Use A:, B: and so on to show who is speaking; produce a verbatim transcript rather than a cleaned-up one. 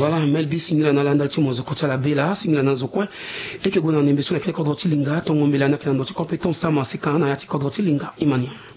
A: voilà melbi singila na landa timo zo kota la bela singila na zo kwa et que gona nembe so na kele kodroti linga tongo mbela na kele ndoti compétence sama sikana ya ti kodroti linga imania